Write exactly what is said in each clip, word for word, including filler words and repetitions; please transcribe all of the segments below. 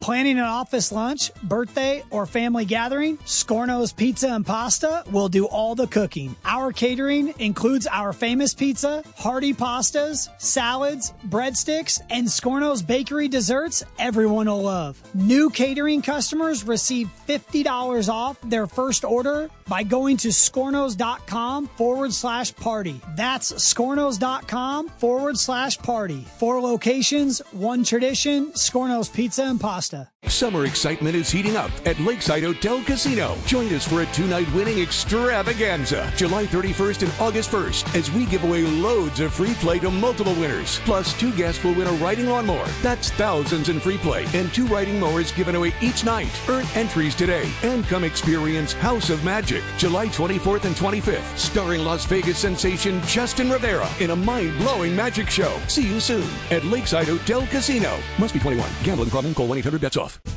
Planning an office lunch, birthday, or family gathering? Scorno's Pizza and Pasta will do all the cooking. Our catering includes our famous pizza, hearty pastas, salads, breadsticks, and Scorno's bakery desserts everyone will love. New catering customers receive fifty dollars off their first order by going to scornos.com forward slash party. That's scornos.com forward slash party. Four locations, one tradition, Scorno's Pizza and Pasta. Summer excitement is heating up at Lakeside Hotel Casino. Join us for a two-night winning extravaganza, July thirty-first and August first, as we give away loads of free play to multiple winners. Plus, two guests will win a riding lawnmower. That's thousands in free play, and two riding mowers given away each night. Earn entries today and come experience House of Magic, July twenty-fourth and twenty-fifth, starring Las Vegas sensation Justin Rivera in a mind-blowing magic show. See you soon at Lakeside Hotel Casino. Must be twenty-one. Gambling problem? Call one eight hundred bets off.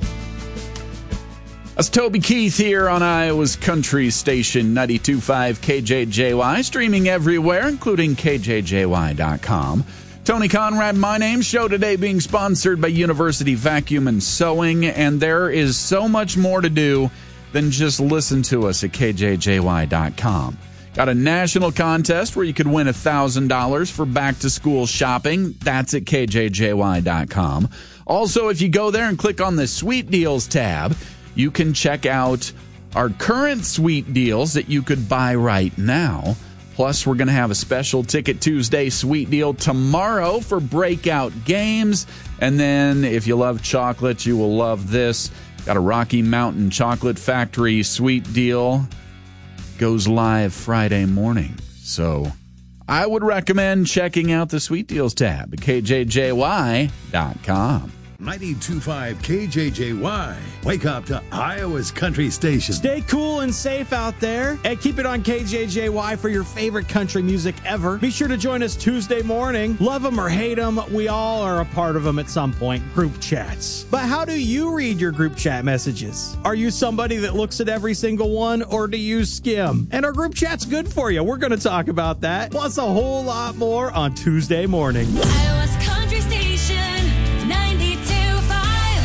That's Toby Keith here on Iowa's Country Station ninety-two point five K J J Y, streaming everywhere, including K J J Y dot com. Tony Conrad, my name. Show today being sponsored by University Vacuum and Sewing, and there is so much more to do than just listen to us at K J J Y dot com. Got a national contest where you could win one thousand dollars for back-to-school shopping. That's at K J J Y dot com. Also, if you go there and click on the Sweet Deals tab, you can check out our current sweet deals that you could buy right now. Plus, we're going to have a special Ticket Tuesday sweet deal tomorrow for breakout games. And then, if you love chocolate, you will love this. Got a Rocky Mountain Chocolate Factory sweet deal. Goes live Friday morning. So I would recommend checking out the Sweet Deals tab at K J J Y dot com. ninety-two point five K J J Y. Wake up to Iowa's Country Station. Stay cool and safe out there, and keep it on K J J Y for your favorite country music ever. Be sure to join us Tuesday morning. Love them or hate them, we all are a part of them at some point. Group chats. But how do you read your group chat messages? Are you somebody that looks at every single one, or do you skim? And are group chats good for you? We're going to talk about that, plus a whole lot more on Tuesday morning. Iowa's Country Station, ninety-two point five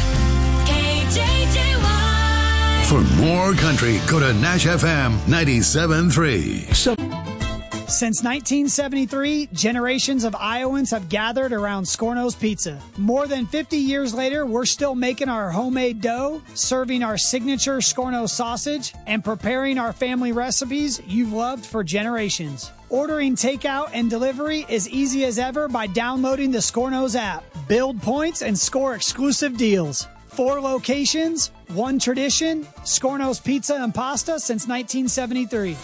K J J Y. For more country, go to Nash F M ninety-seven point three. So- Since nineteen seventy-three, generations of Iowans have gathered around Scorno's Pizza. More than fifty years later, we're still making our homemade dough, serving our signature Scorno sausage, and preparing our family recipes you've loved for generations. Ordering takeout and delivery is easy as ever by downloading the Scorno's app. Build points and score exclusive deals. Four locations, one tradition, Scorno's Pizza and Pasta since nineteen seventy-three.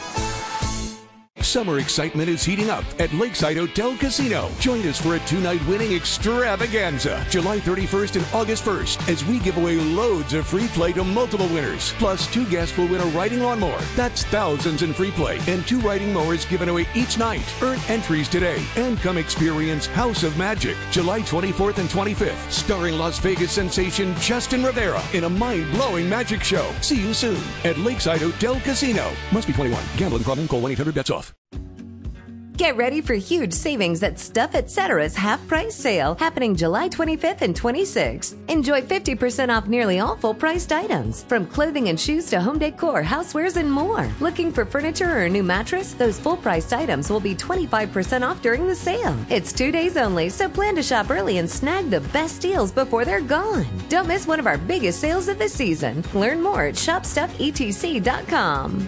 Summer excitement is heating up at Lakeside Hotel Casino. Join us for a two-night winning extravaganza, July thirty-first and August first, as we give away loads of free play to multiple winners. Plus, two guests will win a riding lawnmower. That's thousands in free play, and two riding mowers given away each night. Earn entries today and come experience House of Magic, July twenty-fourth and twenty-fifth, starring Las Vegas sensation Justin Rivera in a mind-blowing magic show. See you soon at Lakeside Hotel Casino. Must be twenty-one. Gambling problem? Call one eight hundred bets off. Get ready for huge savings at Stuff Etc's half-price sale happening July twenty-fifth and twenty-sixth. Enjoy fifty percent off nearly all full-priced items, from clothing and shoes to home decor, housewares, and more. Looking for furniture or a new mattress? Those full-priced items will be twenty-five percent off during the sale. It's two days only, so plan to shop early and snag the best deals before they're gone. Don't miss one of our biggest sales of the season. Learn more at shop stuff E T C dot com.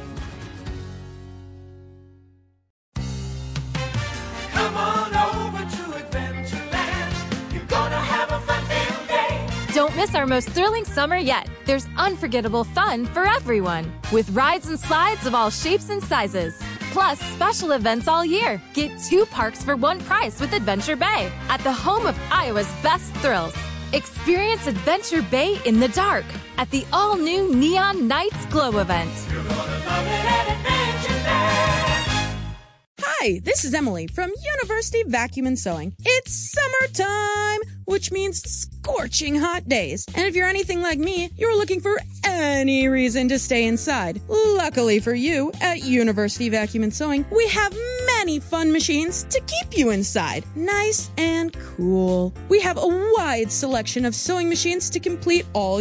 Don't miss our most thrilling summer yet. There's unforgettable fun for everyone, with rides and slides of all shapes and sizes. Plus, special events all year. Get two parks for one price with Adventure Bay at the home of Iowa's best thrills. Experience Adventure Bay in the dark at the all-new Neon Nights Glow event. You're gonna love it at Adventure Bay. Hi, this is Emily from University Vacuum and Sewing. It's summertime, which means scorching hot days. And if you're anything like me, you're looking for any reason to stay inside. Luckily for you, at University Vacuum and Sewing, we have many fun machines to keep you inside, nice and cool. We have a wide selection of sewing machines to complete all